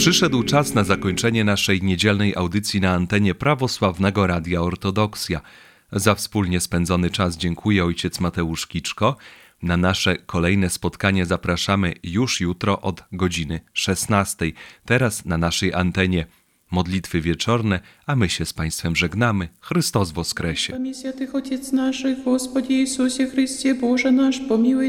Przyszedł czas na zakończenie naszej niedzielnej audycji na antenie Prawosławnego Radia Ortodoksja. Za wspólnie spędzony czas dziękuję ojciec Mateusz Kiczko. Na nasze kolejne spotkanie zapraszamy już jutro od godziny 16. Teraz na naszej antenie modlitwy wieczorne, a my się z Państwem żegnamy. Chrystus woskresie. Święty Ojciec naszych, Господи Иисусе Христе, Боже наш, помилуй